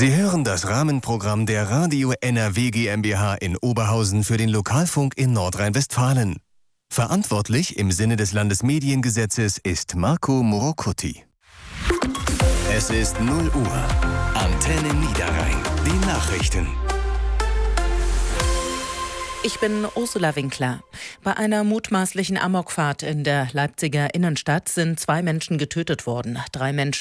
Sie hören das Rahmenprogramm der Radio NRW GmbH in Oberhausen für den Lokalfunk in Nordrhein-Westfalen. Verantwortlich im Sinne des Landesmediengesetzes ist Marco Morocuti. Es ist 0 Uhr. Antenne Niederrhein. Die Nachrichten. Ich bin Ursula Winkler. Bei einer mutmaßlichen Amokfahrt in der Leipziger Innenstadt sind 2 Menschen getötet worden. 3 Menschen